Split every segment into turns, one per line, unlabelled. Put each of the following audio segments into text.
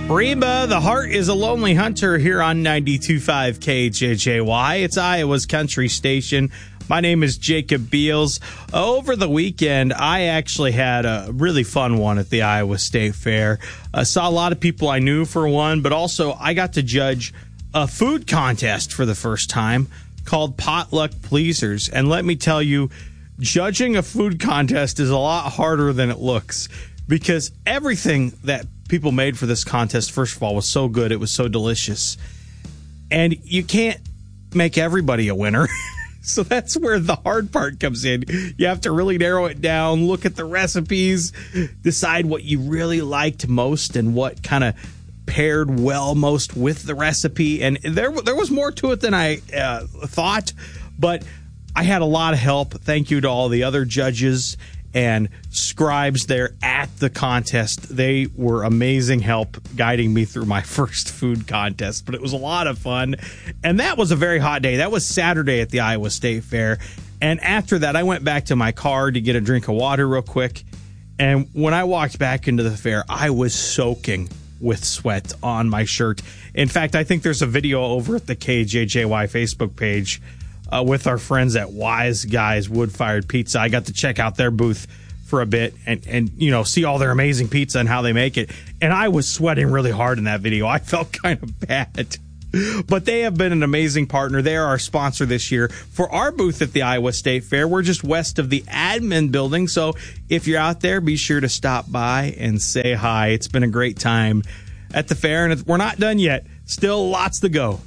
Reba, the Heart is a Lonely Hunter here on 92.5 KJJY. It's Iowa's country station. My name is Jacob Beals. Over the weekend, I actually had a really fun one at the Iowa State Fair. I saw a lot of people I knew for one, but also I got to judge a food contest for the first time called Potluck Pleasers. And let me tell you, judging a food contest is a lot harder than it looks, because everything that people made for this contest, first of all, was so good. It was so delicious. And you can't make everybody a winner. So that's where the hard part comes in. You have to really narrow it down, look at the recipes, decide what you really liked most and what kind of paired well most with the recipe. And there was more to it than I thought, but I had a lot of help. Thank you to all the other judges and scribes there at the contest. They were amazing help guiding me through my first food contest, but it was a lot of fun. And that was a very hot day. That was Saturday at the Iowa State Fair. And after that, I went back to my car to get a drink of water real quick. And when I walked back into the fair, I was soaking with sweat on my shirt. In fact, I think there's a video over at the KJJY Facebook page with our friends at Wise Guys Wood-Fired Pizza. I got to check out their booth for a bit and you know, see all their amazing pizza and how they make it. And I was sweating really hard in that video. I felt kind of bad. But they have been an amazing partner. They are our sponsor this year for our booth at the Iowa State Fair. We're just west of the admin building. So if you're out there, be sure to stop by and say hi. It's been a great time at the fair, and we're not done yet. Still lots to go.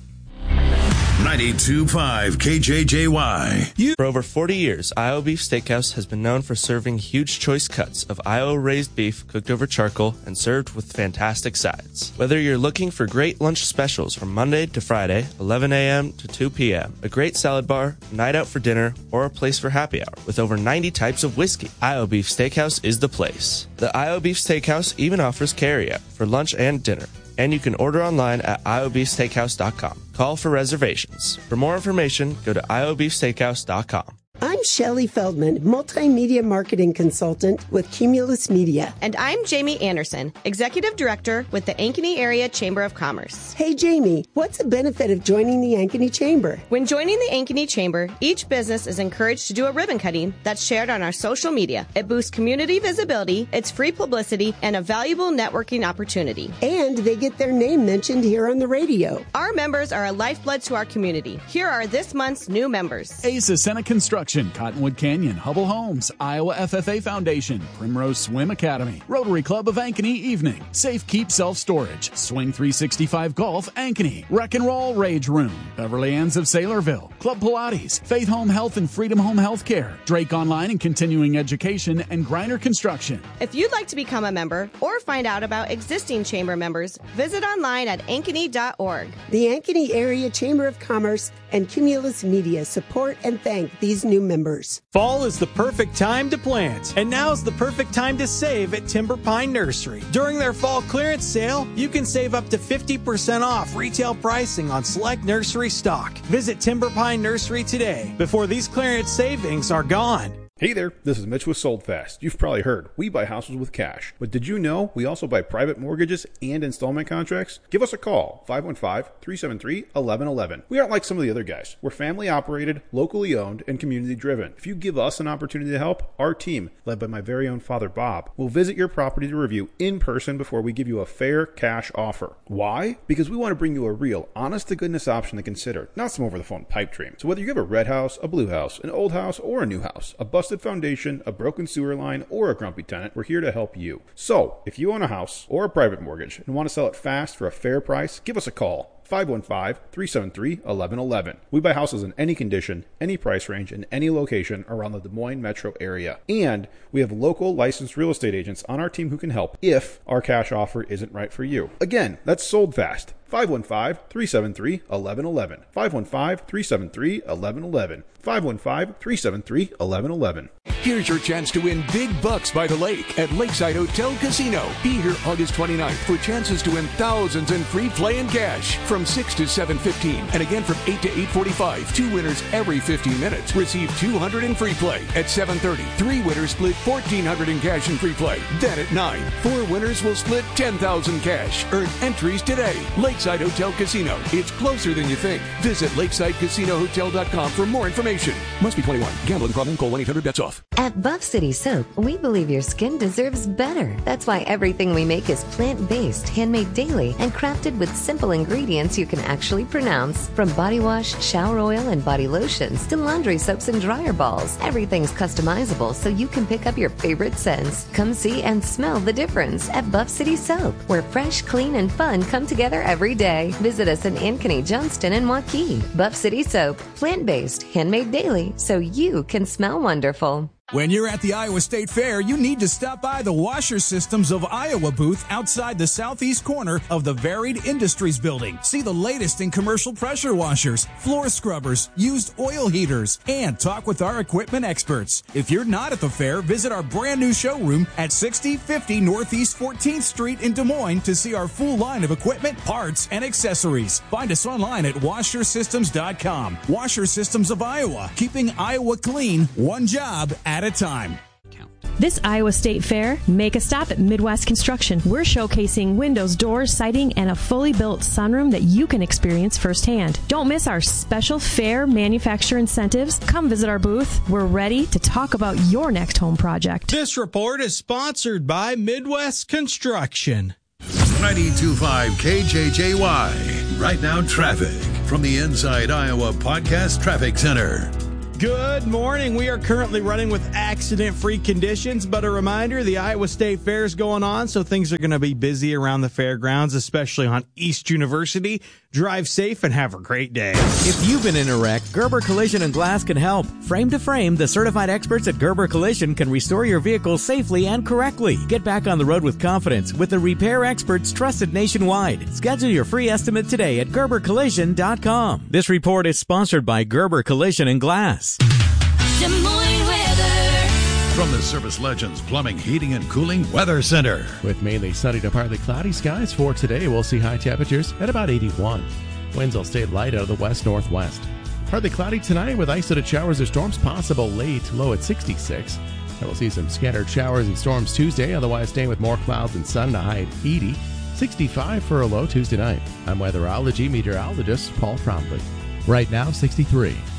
92.5 KJJY.
For over 40 years, Iowa Beef Steakhouse has been known for serving huge choice cuts of Iowa-raised beef cooked over charcoal and served with fantastic sides. Whether you're looking for great lunch specials from Monday to Friday, 11 a.m. to 2 p.m., a great salad bar, night out for dinner, or a place for happy hour with over 90 types of whiskey, Iowa Beef Steakhouse is the place. The Iowa Beef Steakhouse even offers carry-out for lunch and dinner, and you can order online at iowabeefsteakhouse.com. Call for reservations. For more information, go to iowabeefsteakhouse.com.
I'm Shelley Feldman, multimedia marketing consultant with Cumulus Media.
And I'm Jamie Anderson, executive director with the Ankeny Area Chamber of Commerce.
Hey, Jamie, what's the benefit of joining the Ankeny Chamber?
When joining the Ankeny Chamber, each business is encouraged to do a ribbon cutting that's shared on our social media. It boosts community visibility, it's free publicity, and a valuable networking opportunity.
And they get their name mentioned here on the radio.
Our members are a lifeblood to our community. Here are this month's new members.
Asa Senate Construction, Cottonwood Canyon, Hubble Homes, Iowa FFA Foundation, Primrose Swim Academy, Rotary Club of Ankeny Evening, Safe Keep Self Storage, Swing 365 Golf Ankeny, Wreck and Roll Rage Room, Beverly Ann's of Saylorville, Club Pilates, Faith Home Health and Freedom Home Healthcare, Drake Online and Continuing Education, and Griner Construction.
If you'd like to become a member or find out about existing chamber members, visit online at ankeny.org.
The Ankeny Area Chamber of Commerce and Cumulus Media support and thank these new members.
Fall is the perfect time to plant, and now's the perfect time to save at Timber Pine Nursery. During their fall clearance sale, you can save up to 50% off retail pricing on select nursery stock. Visit Timber Pine Nursery today before these clearance savings are gone.
Hey there, this is Mitch with Sold Fast. You've probably heard, we buy houses with cash. But did you know we also buy private mortgages and installment contracts? Give us a call, 515-373-1111. We aren't like some of the other guys. We're family operated, locally owned, and community driven. If you give us an opportunity to help, our team, led by my very own father Bob, will visit your property to review in person before we give you a fair cash offer. Why? Because we want to bring you a real, honest-to-goodness option to consider, not some over-the-phone pipe dream. So whether you have a red house, a blue house, an old house, or a new house, a busted foundation, a broken sewer line, or a grumpy tenant, we're here to help you. So, if you own a house or a private mortgage and want to sell it fast for a fair price, give us a call. 515-373-1111. We buy houses in any condition, any price range, in any location around the Des Moines metro area. And we have local licensed real estate agents on our team who can help if our cash offer isn't right for you. Again, that's Sold Fast. 515-373-1111. 515-373-1111. 515-373-1111.
Here's your chance to win big bucks by the lake at Lakeside Hotel Casino. Be here August 29th for chances to win thousands in free play and cash from 6 to 7:15 and again from 8 to 8:45. 2 winners every 15 minutes receive $200 in free play. At 7:30, 3 winners split $1,400 in cash and free play. Then at 9, 4 winners will split $10,000 cash. Earn entries today. Lakeside Hotel Casino. It's closer than you think. Visit LakesideCasinoHotel.com for more information. Must be 21. Gambling problem? Call 1-800-BETS-OFF.
At Buff City Soap, we believe your skin deserves better. That's why everything we make is plant-based, handmade daily, and crafted with simple ingredients you can actually pronounce. From body wash, shower oil, and body lotions to laundry soaps and dryer balls, everything's customizable so you can pick up your favorite scents. Come see and smell the difference at Buff City Soap, where fresh, clean, and fun come together every day. Visit us in Ankeny, Johnston, and Waukee. Buff City Soap, plant-based, handmade daily, so you can smell wonderful.
When you're at the Iowa State Fair, you need to stop by the Washer Systems of Iowa booth outside the southeast corner of the Varied Industries building. See the latest in commercial pressure washers, floor scrubbers, used oil heaters, and talk with our equipment experts. If you're not at the fair, visit our brand new showroom at 6050 Northeast 14th Street in Des Moines to see our full line of equipment, parts, and accessories. Find us online at washersystems.com. Washer Systems of Iowa, keeping Iowa clean, one job at a time.
This Iowa State Fair, make a stop at Midwest Construction. We're showcasing windows, doors, siding, and a fully built sunroom that you can experience firsthand. Don't miss our special fair manufacturer incentives. Come visit our booth. We're ready to talk about your next home project.
This report is sponsored by Midwest Construction.
92.5 KJJY. Right now, traffic from the Inside Iowa Podcast Traffic Center.
Good morning. We are currently running with accident-free conditions, but a reminder, the Iowa State Fair is going on, so things are going to be busy around the fairgrounds, especially on East University. Drive safe and have a great day.
If you've been in a wreck, Gerber Collision and Glass can help. Frame to frame, the certified experts at Gerber Collision can restore your vehicle safely and correctly. Get back on the road with confidence with the repair experts trusted nationwide. Schedule your free estimate today at GerberCollision.com. This report is sponsored by Gerber Collision and Glass.
Des Moines weather. From the Service Legends Plumbing, Heating, and Cooling Weather Center.
With mainly sunny to partly cloudy skies for today, we'll see high temperatures at about 81. Winds will stay light out of the west-northwest. Partly cloudy tonight with isolated showers or storms possible late, low at 66. And we'll see some scattered showers and storms Tuesday, otherwise staying with more clouds and sun, a high at 80. 65 for a low Tuesday night. I'm weatherology meteorologist Paul Trombley. Right now, 63.